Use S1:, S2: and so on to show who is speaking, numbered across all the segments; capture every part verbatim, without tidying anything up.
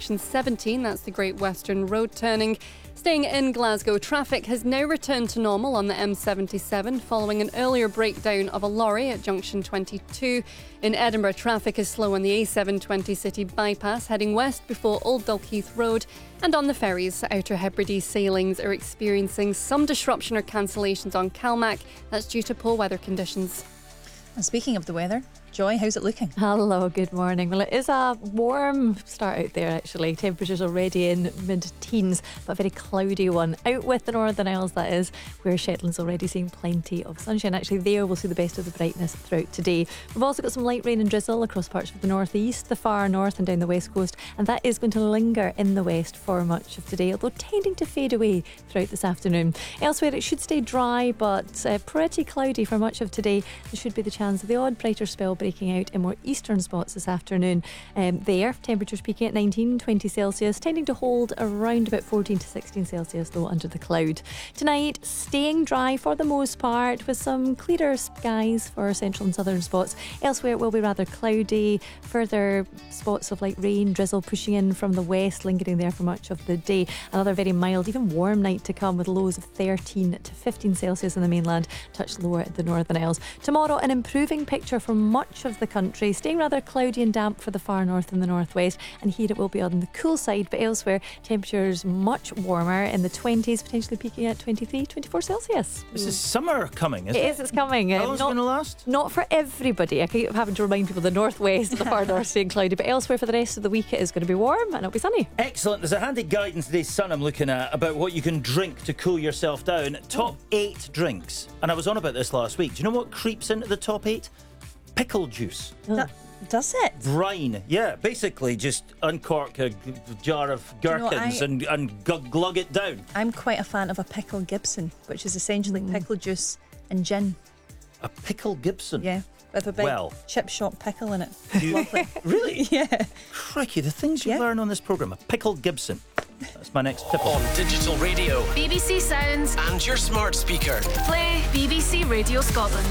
S1: junction seventeen, that's the Great Western Road turning. Staying in Glasgow, traffic has now returned to normal on the M seventy-seven following an earlier breakdown of a lorry at junction twenty-two. In Edinburgh, traffic is slow on the A seven twenty City bypass heading west before Old Dalkeith Road. And on the ferries, Outer Hebrides sailings are experiencing some disruption or cancellations on Calmac. That's due to poor weather conditions.
S2: And speaking of the weather, Joy, how's it looking?
S3: Hello, good morning. Well, it is a warm start out there actually. Temperatures already in mid-teens, but a very cloudy one. Out with the Northern Isles, that is, where Shetland's already seeing plenty of sunshine. Actually, there we'll see the best of the brightness throughout today. We've also got some light rain and drizzle across parts of the northeast, the far north and down the west coast, and that is going to linger in the west for much of today, although tending to fade away throughout this afternoon. Elsewhere, it should stay dry, but uh, pretty cloudy for much of today. There should be the chance of the odd brighter spell breaking out in more eastern spots this afternoon. Um, there, temperatures peaking at nineteen, twenty Celsius, tending to hold around about fourteen to sixteen Celsius though under the cloud. Tonight, staying dry for the most part with some clearer skies for central and southern spots. Elsewhere, it will be rather cloudy. Further spots of light rain, drizzle pushing in from the west, lingering there for much of the day. Another very mild, even warm night to come with lows of thirteen to fifteen Celsius in the mainland, touch lower at the Northern Isles. Tomorrow, an improving picture for much of the country, staying rather cloudy and damp for the far north and the northwest, and here it will be on the cool side, but elsewhere temperatures much warmer in the twenties, potentially peaking at twenty-three, twenty-four Celsius.
S4: This is summer coming, isn't
S3: it?
S4: It
S3: is, it's coming.
S4: How
S3: Um,
S4: long's it
S3: not,
S4: going to last?
S3: Not for everybody. I keep having to remind people the northwest and the far north staying cloudy, but elsewhere for the rest of the week it is going to be warm and it'll be sunny.
S4: Excellent. There's a handy guide in today's Sun I'm looking at about what you can drink to cool yourself down. Top eight drinks. And I was on about this last week. Do you know what creeps into the top eight? Pickle juice.
S2: That, does it?
S4: Brine. Yeah, basically just uncork a g- jar of
S2: you know,
S4: gherkins
S2: I-
S4: and, and g- glug it down.
S2: I'm quite a fan of a pickle Gibson, which is essentially
S3: Mm.
S2: pickle juice and gin.
S4: A pickle Gibson?
S2: Yeah, with a big
S4: Well.
S2: chip shop pickle in it.
S4: You-
S2: Lovely.
S4: Really?
S2: Yeah.
S4: Crikey, the things you
S2: Yeah.
S4: learn on this programme. A pickled Gibson. That's my next tip.
S5: On digital radio
S6: B B C Sounds.
S5: and your smart speaker.
S6: Play B B C Radio Scotland.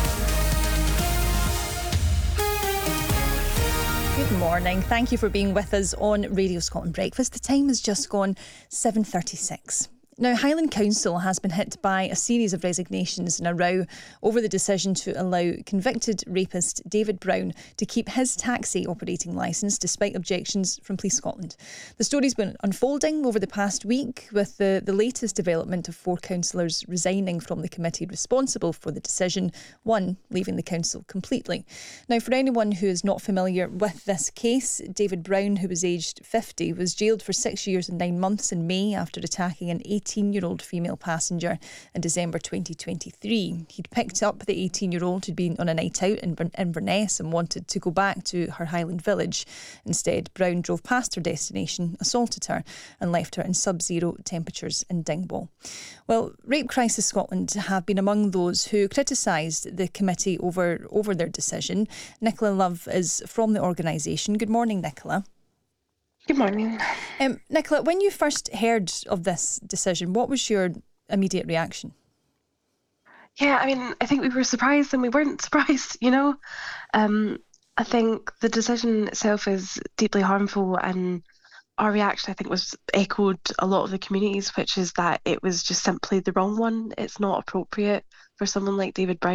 S2: Good morning. Thank you for being with us on Radio Scotland Breakfast. The time has just gone seven thirty-six. Now, Highland Council has been hit by a series of resignations in a row over the decision to allow convicted rapist David Brown to keep his taxi operating licence despite objections from Police Scotland. The story's been unfolding over the past week with the, the latest development of four councillors resigning from the committee responsible for the decision, one leaving the council completely. Now, for anyone who is not familiar with this case, David Brown, who was aged fifty, was jailed for six years and nine months in May after attacking an eighteen-year-old female passenger in December twenty twenty-three. He'd picked up the eighteen-year-old who'd been on a night out in Inverness and wanted to go back to her Highland village. Instead, Brown drove past her destination, assaulted her and left her in sub-zero temperatures in Dingwall. Well, Rape Crisis Scotland have been among those who criticised the committee over, over their decision. Nicola Love is from the organisation. Good morning, Nicola.
S7: Good morning.
S2: Um, Nicola, when you first heard of this decision, what was your immediate reaction?
S7: Yeah, I mean, I think we were surprised and we weren't surprised, you know. Um, I think the decision itself is deeply harmful, and our reaction, I think, was echoed a lot of the communities, which is that it was just simply the wrong one. It's not appropriate for someone like David Brown